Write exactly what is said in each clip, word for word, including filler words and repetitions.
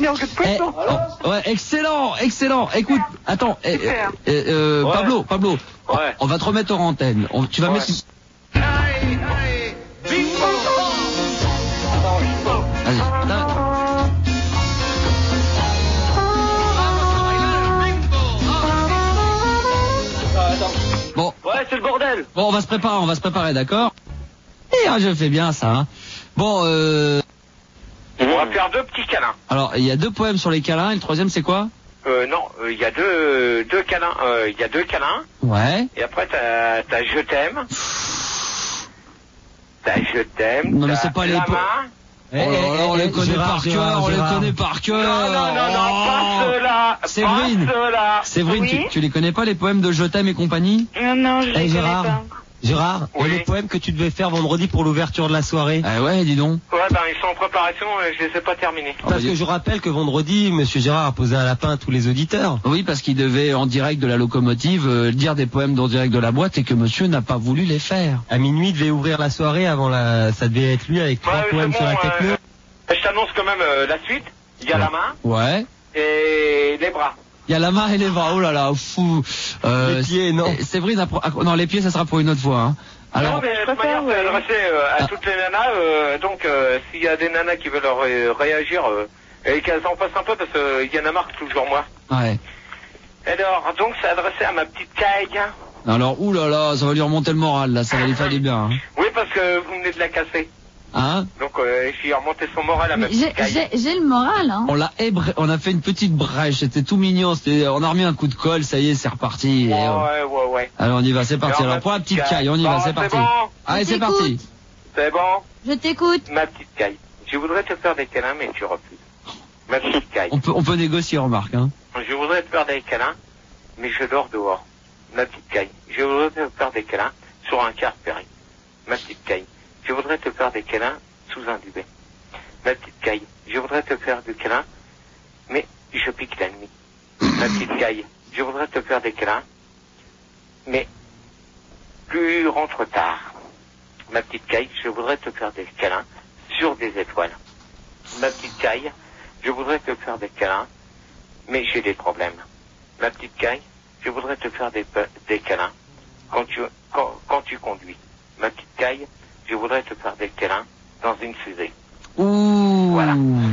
dire que de poisson. Eh, ouais, excellent, excellent. Écoute, attends, eh, eh, eh, euh, Ouais. Pablo, Pablo, Ouais. on, on va te remettre en antenne. On- tu vas Ouais. mettre. Allez, allez, bingo. Vas-y. Attends. Bon, Ouais, c'est le bordel. bon, on va se préparer, on va se préparer, d'accord? Eh, ah, je fais bien ça. Hein. Bon, euh, On va faire deux petits câlins. alors il y a deux poèmes sur les câlins. Et le troisième, c'est quoi? Euh, non, il y a deux, deux câlins. Il y a deux câlins. Ouais. Et après, t'as, t'as je t'aime. T'as je t'aime. Non, mais t'as c'est pas les la po- main. Oh là là, on les connaît par cœur, on les connaît par cœur. Non, non, non, non, Oh. pas ceux-là. Séverine. Pas ceux-là. Séverine, Oui. tu, tu les connais pas les poèmes de Je t'aime et compagnie? Non, non, je Eh, les connais Gérard. pas. Gérard, Oui. et les poèmes que tu devais faire vendredi pour l'ouverture de la soirée. Ah ouais, dis donc. Ouais, ben, ils sont en préparation et je les ai pas terminés. Parce que je rappelle que vendredi, Monsieur Gérard a posé un lapin à tous les auditeurs. Oui, parce qu'il devait en direct de la locomotive euh, dire des poèmes en direct de la boîte et que monsieur n'a pas voulu les faire. À minuit, il devait ouvrir la soirée avant la... Ça devait être lui avec trois Ouais, poèmes c'est sur la bon, techno. euh, je t'annonce quand même euh, la suite. Il y a la main Ouais. et les bras. Il y a la main et les bras, oh là là, fou. Euh, Les pieds, non. c'est- Séverine, a pro- ah, non, les pieds, ça sera pour une autre fois. Hein. Alors, non, mais de toute préfère, manière, c'est ouais. adressé euh, à Ah. toutes les nanas. Euh, donc, euh, s'il y a des nanas qui veulent ré- réagir, euh, et qu'elles en passent un peu, parce qu'il y en a marre toujours moi. ouais. Alors, donc, c'est adressé à ma petite caille. Alors, ouh là là, ça va lui remonter le moral, là, ça va lui faire du bien. Hein. Oui, parce que vous venez de la casser. Hein, Donc, euh, je suis remonté son moral à ma Mais j'ai, petite caille. j'ai, j'ai le moral, hein. on l'a ébré- on a fait une petite brèche, c'était tout mignon, c'était, on a remis un coup de colle, ça y est, c'est reparti. Et, Ouais, euh, ouais, ouais. Alors on y va, c'est parti. Alors, Alors ma pour la petite petite caille, on y va, Bon, c'est c'est parti. bon. Allez, Je c'est parti. t'écoute. C'est bon, Je t'écoute. ma petite caille. Je voudrais te faire des câlins, mais tu refuses. Ma petite caille. On peut, on peut négocier, remarque. Hein. Je voudrais te faire des câlins, mais je dors dehors. Ma petite caille. Je voudrais te faire des câlins sur un car ferré. Ma petite caille. Je voudrais te faire des câlins sous un duvet. Ma petite caille. Je voudrais te faire des câlins, mais je pique la nuit. Ma petite caille. Je voudrais te faire des câlins, mais plus rentre tard. Ma petite caille. Je voudrais te faire des câlins sur des étoiles. Ma petite caille. Je voudrais te faire des câlins, mais j'ai des problèmes. Ma petite caille, je voudrais te faire des, pe- des câlins quand tu, quand, quand tu conduis. Ma petite caille, je voudrais te faire des câlins dans une fusée. Ouh. Voilà.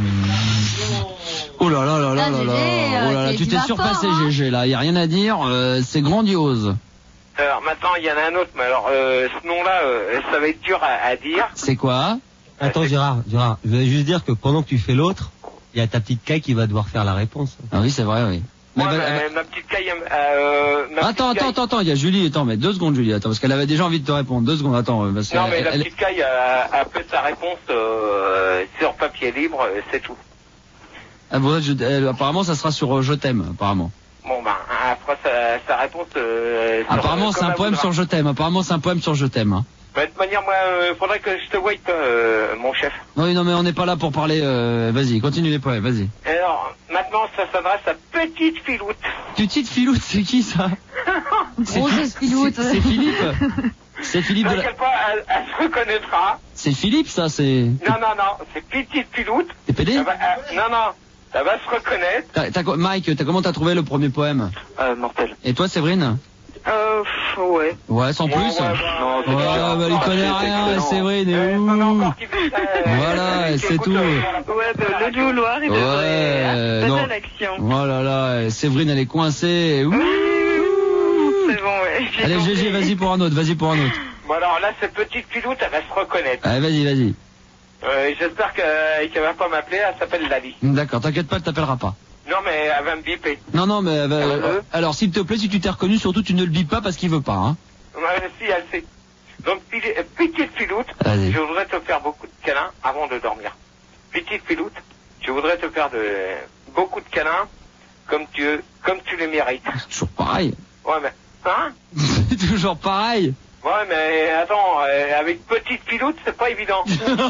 Oh là là là là Ah, là Gégé, là. euh, Oh là là, tu- tu tu t'es vas surpassé, fort, hein. Gégé, là. Y a rien à dire. euh, c'est grandiose. Alors maintenant, il y en a un autre, mais alors euh, ce nom-là, euh, ça va être dur à, à dire. C'est quoi? Attends, Gérard, Gérard, je voulais juste dire que pendant que tu fais l'autre, il y a ta petite caille qui va devoir faire la réponse. Ah oui, c'est vrai, oui. Mais Ouais, bah, mais, bah, ma petite caille, euh, ma attends, petite attends, caille- attends, attends, il y a Julie. Attends, mais deux secondes, Julie. Attends, parce qu'elle avait déjà envie de te répondre. Deux secondes, attends. euh, Parce Non, qu'elle- mais la elle- petite caille a, a fait sa réponse euh, sur papier libre, euh, c'est tout. Ah, bon, je- elle- apparemment, ça sera sur euh, Je t'aime, apparemment. Bon, ben, après sa, sa réponse... Euh, sur- Apparemment, c'est comme un elle poème voudra. sur Je t'aime. Apparemment, c'est un poème sur Je t'aime. Hein. Bah, de toute manière, moi, euh, faudrait que je te voie, toi, euh, mon chef. Oui, non, mais on n'est pas là pour parler. Euh... Vas-y, continue les poèmes, vas-y. Alors, maintenant, ça s'adresse à Petite Filoute. Petite Filoute, c'est qui ça? Grosse Filoute. C'est c'est Philippe. C'est Philippe de la... T'inquiète pas, elle, elle se reconnaîtra. C'est Philippe, ça, c'est... Non, non, non, c'est Petite Filoute. T'es pédé? Elle va- elle- non, non, elle va se reconnaître. T'as- t'as quoi- Mike, t'as comment t'as trouvé le premier poème? Euh, mortel. Et toi, Séverine? Euh, pff, ouais. Ouais, sans Ouais, plus. ouais, ouais. Non, Ouais, bah, il connaît rien, Séverine. Euh, est où t'en as encore qui fait ça, euh, Voilà, qui c'est écoute, tout. euh, Ouais, de l'audio au Loir, il Ouais, devrait non. passer à l'action. Oh là là, Séverine, elle est coincée. Ouh. C'est bon, ouais. j'ai Allez, compris. Gégé, vas-y pour un autre, vas-y pour un autre. Bon, alors là, cette Petite Filoute, elle va se reconnaître. Allez, vas-y, vas-y. Euh, J'espère que- qu'elle va pas m'appeler, elle s'appelle Lali. D'accord, t'inquiète pas, elle t'appellera pas. Non, mais elle va me biper. Non, non, mais... euh, Elle veut. alors, s'il te plaît, si tu t'es reconnu, surtout, tu ne le bipes pas parce qu'il veut pas, hein. Ouais, si, elle sait. Donc, pili- euh, Petite Filoute, Vas-y. je voudrais te faire beaucoup de câlins avant de dormir. Petite Filoute, je voudrais te faire de, beaucoup de câlins comme tu, comme tu les mérites. C'est toujours pareil. Ouais, mais, hein? C'est toujours pareil. Ouais, mais attends, euh, avec Petite Filoute, c'est pas évident.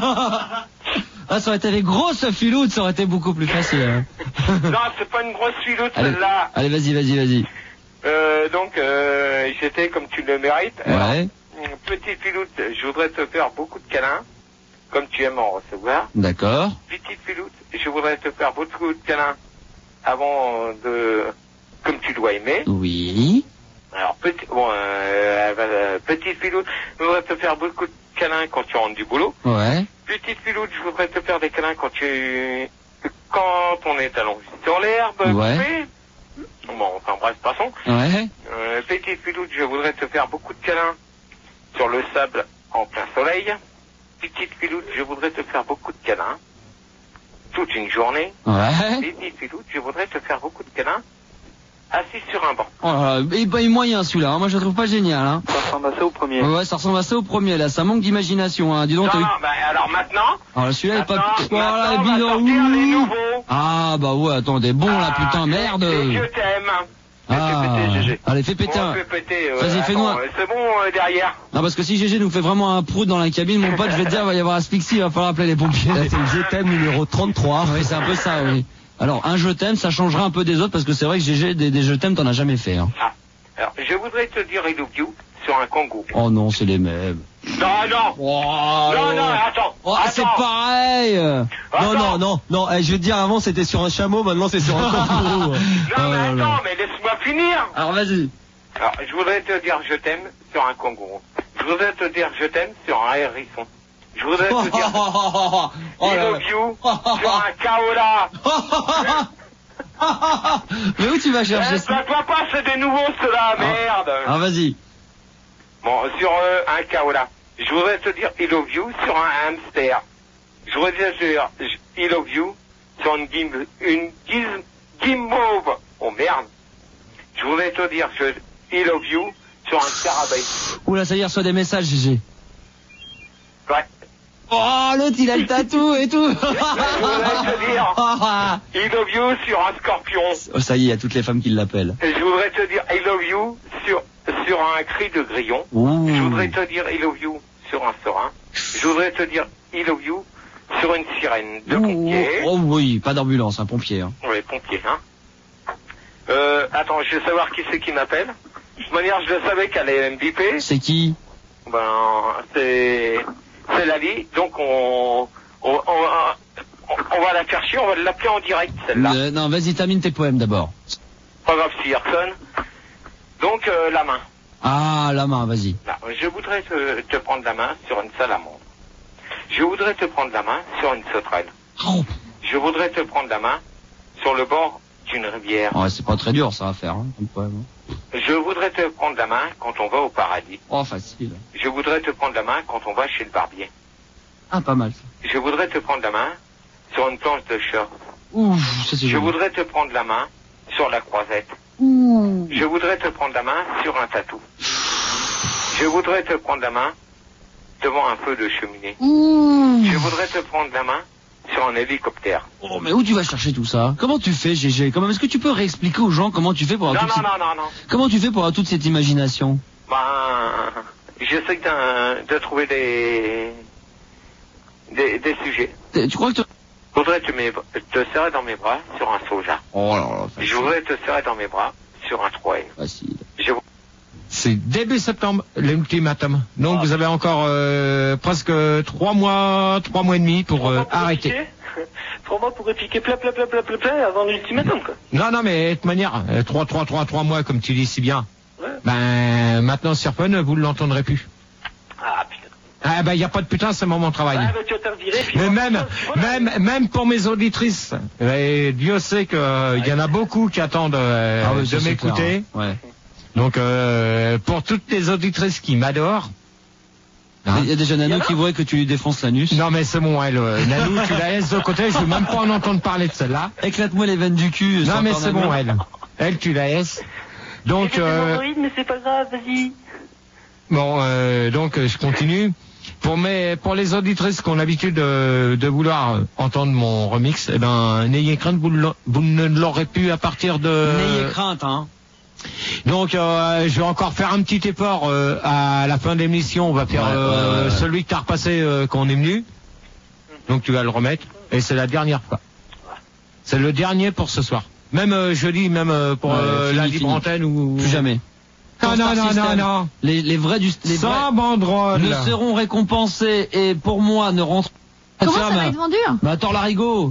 Ah, ça aurait été avec grosse filoute, ça aurait été beaucoup plus facile. Hein. Non, c'est pas une grosse filoute, Allez, celle-là. allez, vas-y, vas-y, vas-y. Euh, donc, euh, j'étais comme tu le mérites. Alors, Ouais, Petite Filoute, je voudrais te faire beaucoup de câlins, comme tu aimes en recevoir. d'accord. Petite Filoute, je voudrais voudrais te faire beaucoup de câlins avant de, comme tu dois aimer. Oui. Alors, petit, bon, euh, euh, petite filoute, je voudrais te faire beaucoup de câlins quand tu rentres du boulot. Ouais. Petite filoute, je voudrais te faire des câlins quand tu, quand on est allongé sur l'herbe. Ouais. coupée. Bon, enfin bref, passons. Ouais. Euh, petite filoute, je voudrais te faire beaucoup de câlins sur le sable en plein soleil. Petite filoute, je voudrais te faire beaucoup de câlins toute une journée. Ouais. Petite filoute, je voudrais te faire beaucoup de câlins assis sur un banc. Oh là là, et bah, il est moyen celui-là, hein. Moi je le trouve pas génial, hein. Ça ressemble à ça au premier. Ouais, ça ressemble à ça au premier, là, ça manque d'imagination, hein. Dis donc, Non, t'as eu... non, bah alors maintenant, Alors là, celui-là, il est pas... maintenant, Voilà, maintenant, on va bidon. sortir les nouveaux. Ah, bah ouais, attendez, bon, là, Ah, putain, c'est- merde. c'est Je t'aime. Ah, Fais péter, G G. allez, fais péter Bon, un... fais péter. euh, Vas-y, attends, fais-nous un- euh, C'est bon euh, derrière. Non, parce que si G G nous fait vraiment un prout dans la cabine, mon pote, je vais te dire, il va y avoir asphyxie, il va falloir appeler les pompiers. Là, c'est le G T M numéro trente-trois. Oui, c'est un peu ça, oui. Alors, un je t'aime, ça changera un peu des autres, parce que c'est vrai que G G, des, des je t'aime, t'en as jamais fait, hein. Ah. Alors, je voudrais te dire I love you sur un Congo. Oh non, c'est les mêmes. Non, non. Oh, Non, non, attends. oh, c'est attends. pareil. Non, Attends. non, non, non, eh, je veux te dire, avant c'était sur un chameau, maintenant c'est sur un kangourou. Non, mais Oh là attends, là. mais laisse-moi finir. Alors, vas-y. Alors, je voudrais te dire je t'aime sur un kangourou. Je voudrais te dire je t'aime sur un hérisson. Je voudrais te dire Oh I là là. love you sur un kaola. Mais où tu vas Eh, chercher ça ça? doit pas, c'est des nouveaux ceux-là, merde. Ah, vas-y. Bon, sur euh, un kaola. Je voudrais te dire I love you sur un hamster. Je voudrais te dire je- I love you sur une gim, une gim, guimauve. Oh merde. Je voudrais te dire je, I love you sur un scarabée. Oula, ça y est, il reçoit des messages, G G. Ouais. Oh, l'autre, il a le tatou et tout. Je voudrais te dire I love you sur un scorpion. Oh, ça y est, il y a toutes les femmes qui l'appellent. Et je voudrais te dire I love you sur, sur un cri de grillon. Ouh. Je voudrais te dire I love you sur un serein. Je voudrais te dire I love you sur une sirène de Ouh, pompier. oh oui, pas d'ambulance, un pompier. Hein. Oui, pompier, hein. Euh, attends, je vais savoir qui c'est qui m'appelle. De toute manière, je le savais qu'elle allait me biper. C'est qui? Ben, c'est, c'est Lali. Donc, on, on, on, on, on va la faire chier, on va l'appeler en direct, celle-là. Euh, non, vas-y, termine tes poèmes d'abord. Pas grave si Herson. Donc, euh, la main. Ah, la main, vas-y. Là, je voudrais te, te prendre la main sur une salamandre. Je voudrais te prendre la main sur une sauterelle. Oh, Je voudrais te prendre la main sur le bord d'une rivière. ouais, c'est pas très dur, ça à faire, hein, comme poème. Hein. Je voudrais te prendre la main quand on va au paradis. Oh, facile. Je voudrais te prendre la main quand on va chez le barbier. Ah, pas mal. Ça. Je voudrais te prendre la main sur une planche de short. Ouh, ça c'est Je joli. voudrais te prendre la main sur la croisette. Ouh. Je voudrais te prendre la main sur un tatou. Je voudrais te prendre la main devant un feu de cheminée. Ouh. Je voudrais te prendre la main sur un hélicoptère. Oh, mais où tu vas chercher tout ça? Comment tu fais, G G? Comment, est-ce que tu peux réexpliquer aux gens comment tu fais pour Non, avoir non, toute non, cette... non, non. Comment tu fais pour avoir toute cette imagination? Ben, j'essaie de, de trouver des, des, des sujets. T'es- Tu crois que tu... Je voudrais te, mes- te serrer dans mes bras sur un soja. Oh là là, Je voudrais te serrer dans mes bras sur un trois N. facile. Je C'est début septembre, l'ultimatum. Donc vous avez encore euh, presque trois mois, trois mois et demi pour euh, arrêter. Trois mois pour répliquer plein, plein, plein, plein, plein, plein avant l'ultimatum, quoi. Non, non, mais de toute manière, euh, trois, trois, trois, trois mois, comme tu dis si bien. Ouais. Ben maintenant, sur Fun, vous ne l'entendrez plus. Ah, putain. Ah ben, il n'y a pas de putain, c'est mon travail. Ouais, bah, tu vas te faire virer, puis Mais on- même, voilà. même, même pour mes auditrices, et Dieu sait qu'il y en a beaucoup qui attendent euh, Ah ouais, ça, de c'est m'écouter. clair, hein. Ouais. Donc euh, pour toutes les auditrices qui m'adorent, hein. Il y a déjà Nano qui voudrait que tu lui défonces l'anus. Non mais c'est bon, elle, euh, Nanou, tu la laisses de côté, je veux même pas en entendre parler de celle-là. Éclate-moi les veines du cul. Non sans mais encore c'est Nano. bon, elle. Elle, tu la laisses. Donc, J'ai des euh, hémorroïdes, mais c'est pas grave, vas-y. bon, euh, donc euh, je continue. Pour mes, pour les auditrices qui ont l'habitude de, de vouloir euh, entendre mon remix, eh ben, n'ayez crainte, vous, l'a- vous ne l'aurez plus à partir de... N'ayez crainte, hein. Donc, euh, je vais encore faire un petit effort euh, à la fin de l'émission. On va faire Ouais, euh, ouais, ouais, ouais. celui que t'as repassé euh, quand on est venu. Donc, tu vas le remettre. Et c'est la dernière fois. C'est le dernier pour ce soir. Même euh, jeudi, même euh, pour Ouais, euh, fini, la fini. libre antenne ou... Plus jamais. Non, non, Star non, non, System. non. Les, les vrais du... Les vrais Sans banderole. ne seront récompensés et pour moi ne rentrent... Comment Tiens, ça va bah- être vendu? Bah attends, Larigot.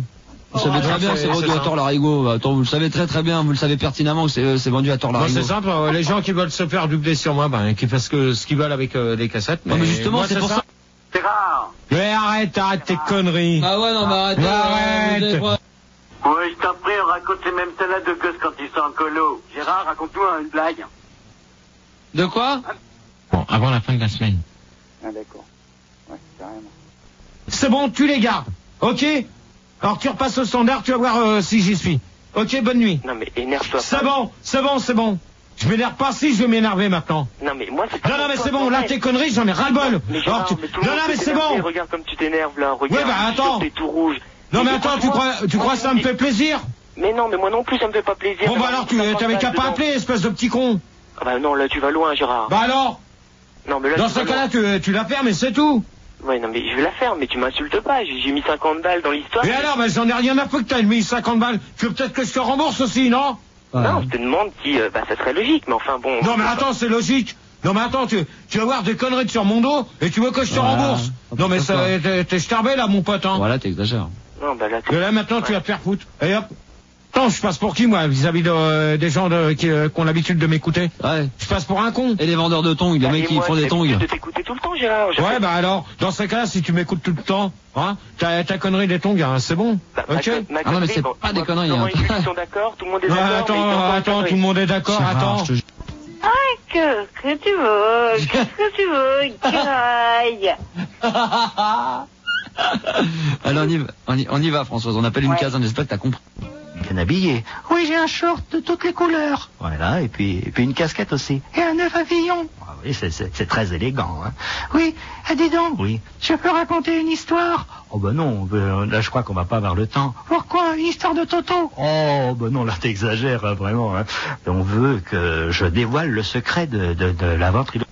Vous savez Oh, très bien que c'est- c'est vendu c'est à ça. tort Larigot. Attends, vous le savez très très bien, vous le savez pertinemment que c'est euh, c'est vendu à tort Bon, Larigot. c'est simple, euh, les gens qui veulent se faire doubler sur moi, ben, qui fassent que, ce qu'ils veulent avec euh, les cassettes. Non, mais justement, moi, c'est pour ça. Gérard. Mais arrête, arrête tes conneries. Ah ouais, non, mais arrêtez. Arrête. vous avez pas- Ouais, je t'en prie, on raconte ces mêmes salades de gosses quand ils sont en colo. Gérard, raconte-nous une blague. De quoi? Bon, avant la fin de la semaine. Ah, d'accord. Ouais, carrément. C'est bon, tu les gardes. Ok? Alors tu repasses au standard, tu vas voir euh, si j'y suis. Ok, bonne nuit. Non, mais énerve-toi C'est pas. bon, c'est bon, c'est bon. Je m'énerve pas si je vais m'énerver maintenant. Non, mais moi, c'est pas. Non, non, mais pour c'est toi, bon, là arrête. tes conneries, j'en ai ras-le-bol. Mais Alors, Gérard, tu- mais tout le Non, monde non, mais s'est c'est énervé. bon. Regarde comme tu t'énerves, là. Regarde. Ouais, bah, attends. T'es tout rouge. Non, mais Mais attends, tu franchement, crois, tu crois que ça me fait plaisir? Mais non, mais moi non plus, ça me fait pas plaisir. Bon, bah alors, tu t'avais qu'à pas appeler, espèce de petit con. Ah bah non, là, tu vas loin, Gérard. Bah alors, Non, mais là, dans tu ce vas cas-là, loin. tu, tu la fermes et c'est tout. Ouais, non, mais je vais la faire, mais tu m'insultes pas. J'ai j'ai mis cinquante balles dans l'histoire. Et alors, bah, j'en ai rien à foutre que t'as mis cinquante balles. Tu veux peut-être que je te rembourse aussi, non? Non, je te demande si, euh, bah, ça serait logique, mais enfin bon. Non, mais attends, c'est logique. Non, mais attends, tu, tu vas voir des conneries sur mon dos et tu veux que je te Voilà. rembourse. Non, mais ça, t'es t'es starbé, là, mon pote, hein. Voilà, t'exagères. Non, bah là, tu... Et là, maintenant, tu vas te faire foutre. Et hop. Attends, je passe pour qui, moi, vis-à-vis de, euh, des gens de, qui, euh, qui ont l'habitude de m'écouter? Ouais. Je passe pour un con. Et les vendeurs de tongs, les Ah, mecs et qui moi, font j'ai des tongs. l'habitude de t'écouter tout le temps, Gérard. Je Ouais, fais- bah alors, dans ce cas-là, si tu m'écoutes tout le temps, hein, ta, ta connerie des tongs, hein, c'est bon. Bah, ma Ok? con- ma Ah non, mais connerie, c'est bon, pas tu des vois, conneries, Laurent hein. et Jules, ils sont d'accord, tout le monde est Ouais, d'accord. mais ils attends, sont encore attends, conneries. tout le monde est d'accord, Gérard, attends. je te- Qu'est-ce que tu veux? Qu'est-ce que tu veux? Graille. Allez, on y va, on y, on y va, Françoise. On appelle une case, on espère que t'as compris. Bien habillé. Oui, j'ai un short de toutes les couleurs. Voilà, et puis, et puis une casquette aussi. Et un œuf à villon. Ah oui, c'est, c'est, c'est très élégant. Hein. Oui, ah, dis donc. Oui. Je peux raconter une histoire? Oh ben non, ben, là je crois qu'on va pas avoir le temps. Pourquoi? Une histoire de Toto? Oh ben non, là t'exagères hein, vraiment. Hein. On veut que je dévoile le secret de, de, de la ventriloquie.